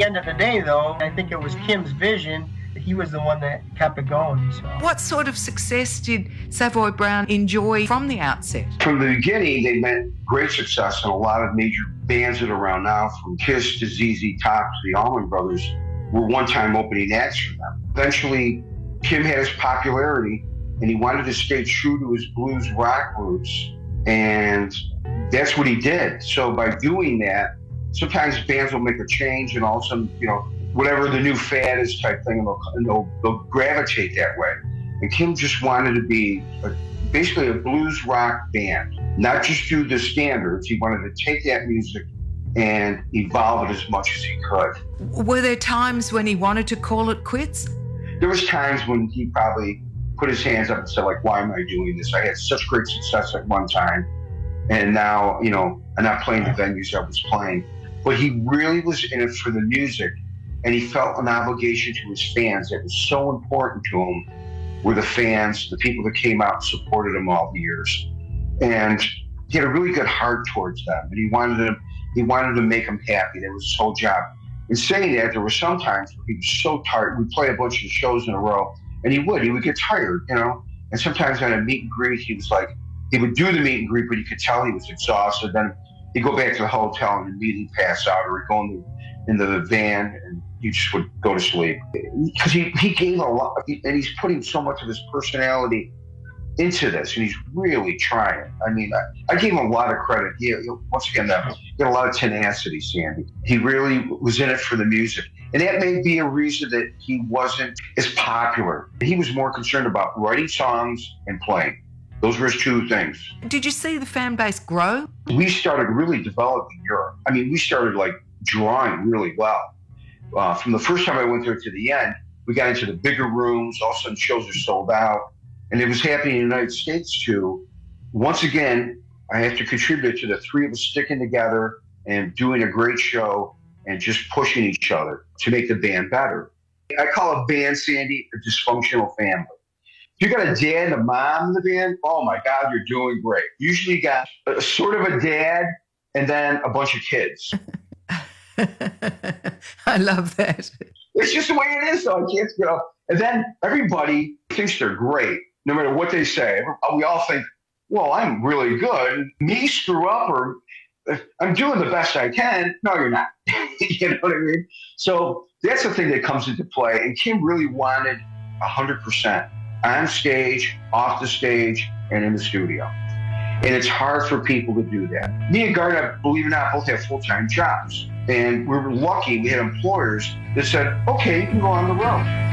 the end of the day, though, I think it was Kim's vision. He was the one that kept it going. So. What sort of success did Savoy Brown enjoy from the outset? From the beginning, they met great success, and a lot of major bands that are around now, from Kiss to ZZ Top to the Allman Brothers, were one-time opening acts for them. Eventually, Kim had his popularity, and he wanted to stay true to his blues rock roots, and that's what he did. So by doing that, sometimes bands will make a change, and all of a sudden, whatever the new fad is type thing, and they'll gravitate that way. And Kim just wanted to be basically a blues rock band, not just do the standards. He wanted to take that music and evolve it as much as he could. Were there times when he wanted to call it quits? There was times when he probably put his hands up and said, like, why am I doing this? I had such great success at one time, and now, I'm not playing the venues I was playing. But he really was in it for the music, and he felt an obligation to his fans that was so important to him, were the fans, the people that came out and supported him all the years. And he had a really good heart towards them, and he wanted to make them happy. That was his whole job. In saying that, there were some times where he was so tired. We'd play a bunch of shows in a row, and he would get tired, And sometimes on a meet and greet, he would do the meet and greet, but you could tell he was exhausted. Then he'd go back to the hotel and immediately pass out, or he'd go in the van and he just would go to sleep. Because he gave a lot, and he's putting so much of his personality into this, and he's really trying. I mean, I gave him a lot of credit. Once again, he had a lot of tenacity, Sandy. He really was in it for the music. And that may be a reason that he wasn't as popular. He was more concerned about writing songs and playing. Those were his two things. Did you see the fan base grow? We started really developing Europe. I mean, we started drawing really well. From the first time I went there to the end, we got into the bigger rooms. All of a sudden, shows are sold out. And it was happening in the United States too. Once again, I have to contribute to the three of us sticking together and doing a great show and just pushing each other to make the band better. I call a band, Sandy, a dysfunctional family. If you got a dad and a mom in the band, oh my God, you're doing great. Usually you got sort of a dad and then a bunch of kids. I love that. It's just the way it is, though. Kids, and then everybody thinks they're great, no matter what they say. We all think, well, I'm really good. Me screw up, or I'm doing the best I can. No, you're not. You know what I mean? So that's the thing that comes into play. And Kim really wanted 100% on stage, off the stage, and in the studio. And it's hard for people to do that. Me and Gardner, believe it or not, both have full-time jobs. And we were lucky we had employers that said, okay, you can go on the road.